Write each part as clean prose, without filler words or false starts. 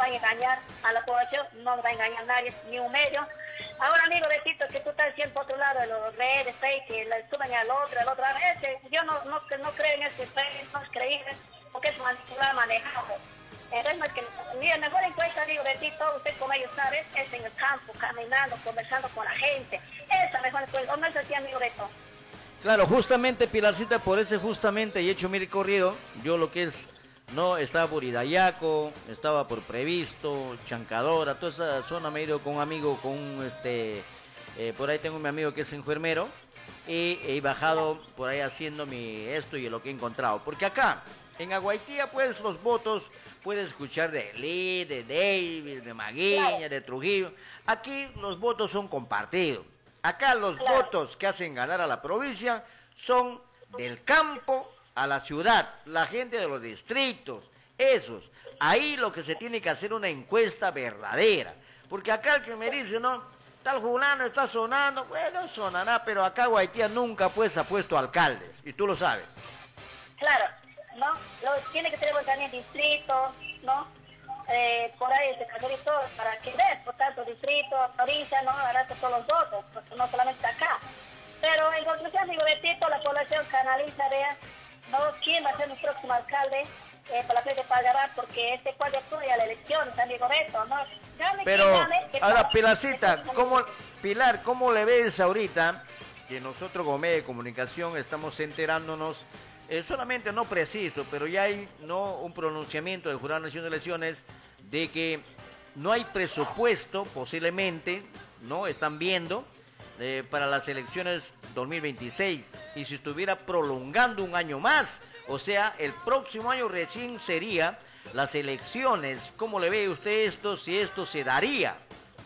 va a engañar a la población, no va a engañar nadie, ni un medio. Ahora, amigo Betito, que tú estás siempre por otro lado de los redes, fake, que le suben al otro, a veces yo no creo en ese fake, no es creíble, porque es manipulado, manejado. Entonces, mira, mejor encuentra, amigo Betito, usted como ellos saben, es en el campo, caminando, conversando con la gente. Esa mejor encuentra, ¿o no es así, amigo Beto? Claro, justamente Pilarcita, por ese justamente y hecho mi recorrido, yo lo que es, no, estaba por Idayaco, estaba por Previsto, Chancadora, toda esa zona me he ido con un amigo, por ahí tengo mi amigo que es enfermero, y he bajado por ahí haciendo mi esto y lo que he encontrado, porque acá, en Aguaitía, pues los votos, puedes escuchar de Lee, de Davis, de Claro, Maguiña, de Trujillo, aquí los votos son compartidos. Acá los claro. votos que hacen ganar a la provincia son del campo a la ciudad, la gente de los distritos, esos. Ahí lo que se tiene que hacer una encuesta verdadera. Porque acá el que me dice, no, tal fulano está sonando, bueno, sonará, pero acá Guaitía nunca pues ha puesto alcaldes, y tú lo sabes. Claro, ¿no? Tiene que tener también distritos, ¿no? Por ahí se casó y todo, para que veas, por tanto, distrito, provincia, ¿no? Hará todos los votos, porque no solamente acá. Pero en conclusión, digo, Betito, la población canaliza, vea, ¿no? ¿Quién va a ser el próximo alcalde? Para la gente pagará, porque este 4 de octubre a la elección, amigo Beto, ¿no? Gane quien Pero, gane, que ahora, todo, Pilarcita, Pilar, ¿cómo le ves ahorita que nosotros como medio de comunicación estamos enterándonos, solamente no preciso, pero ya hay no un pronunciamiento del Jurado Nacional de Elecciones de que no hay presupuesto, posiblemente, ¿no? Están viendo para las elecciones 2026 y si estuviera prolongando un año más, o sea, el próximo año recién sería las elecciones. ¿Cómo le ve usted esto, si esto se daría?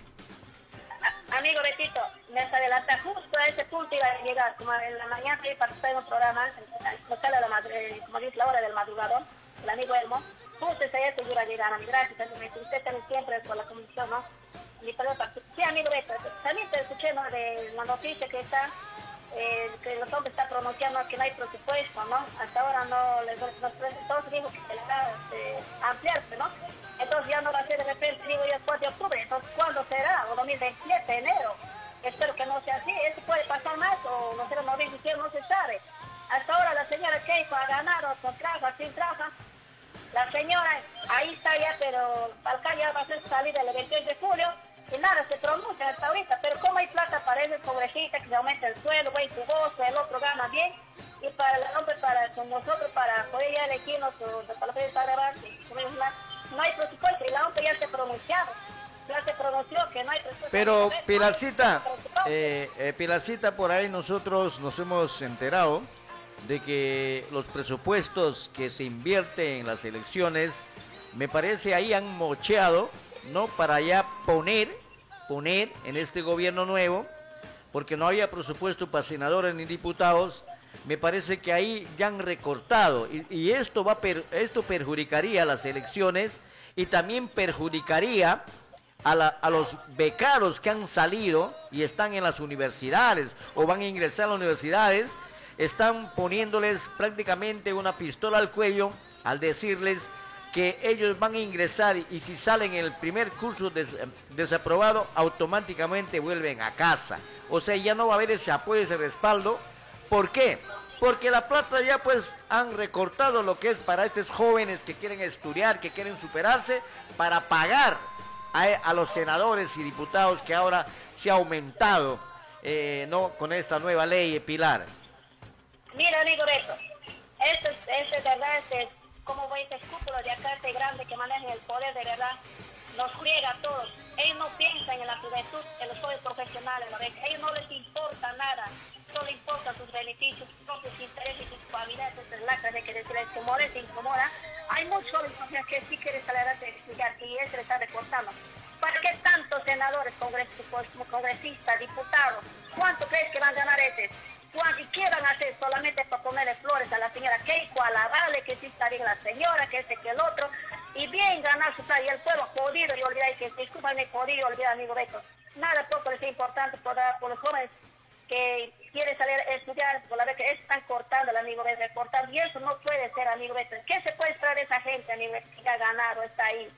Amigo Betito, me adelanta justo a ese punto iba a llegar, como en la mañana y participé en un programa, no sale como dice la hora del madrugador, el amigo Elmo, justo ese día que yo iba a llegar, a mi gracias, usted también siempre por la comisión, ¿no? Y perdón, sí, amigo Beto, también te escuché, ¿no? De la noticia que está, que los hombres están pronunciando que no hay presupuesto, ¿no? Hasta ahora no, todos dijo que se le va a ampliarse, ¿no? Entonces ya no va a ser de repente, digo yo, el 4 de octubre, entonces ¿cuándo será? O 2027, enero. Espero que no sea así, eso puede pasar más, o no sé, 2027, no se sabe. Hasta ahora la señora Keiko ha ganado con trabajo, sin trabajo. La señora, ahí está ya, pero acá ya va a ser salida el 28 de julio, y nada, se pronuncia hasta ahorita, pero como hay plata para ese pobrecita que se aumenta el sueldo, güey, su voz, el otro gana bien, y para el hombre, para con nosotros, para poder ya elegirnos, para poder grabar, no hay presupuesto, y la hombre ya se pronunciaba, ya se pronunció que no hay presupuesto. Pero No, Pilarcita, Pilarcita, por ahí nosotros nos hemos enterado de que los presupuestos que se invierten en las elecciones, me parece ahí han mocheado, ¿no? Para ya poner en este gobierno nuevo, porque no había presupuesto para senadores ni diputados, me parece que ahí ya han recortado y esto esto perjudicaría las elecciones y también perjudicaría a los becados que han salido y están en las universidades o van a ingresar a las universidades, están poniéndoles prácticamente una pistola al cuello al decirles que ellos van a ingresar y si salen en el primer curso desaprobado, automáticamente vuelven a casa. O sea, ya no va a haber ese apoyo, ese respaldo. ¿Por qué? Porque la plata ya pues han recortado lo que es para estos jóvenes que quieren estudiar, que quieren superarse, para pagar a los senadores y diputados que ahora se ha aumentado, ¿no? Con esta nueva ley, Pilar. Mira, amigo Beto, esto es verdad, como voy ese escrúpulo de acá, este grande que maneja el poder de verdad, nos friega a todos. Ellos no piensan en la juventud, en los jóvenes profesionales, ¿no? A ellos no les importa nada, solo importan sus beneficios, sus propios intereses y sus familiares, esas lacras de que les incomoda, se incomoda. Hay muchos jóvenes que sí quieren salir a explicar y eso le está recortando. ¿Para qué tantos senadores, congresistas, diputados? ¿Cuánto crees que van a ganar ese? ¿Y qué van a hacer? Solamente para ponerle flores a la señora Keiko, alabarle que sí está bien la señora, que este, que el otro, y bien ganar su plata, y el pueblo jodido y olvidar, que discúlpame, jodido, olvidar, amigo Beto. Nada poco es importante por los jóvenes que quieren salir a estudiar, por la vez que están cortando el amigo Beto, cortando, y eso no puede ser, amigo Beto. ¿Qué se puede esperar de esa gente, amigo Beto, que ha ganado, está ahí?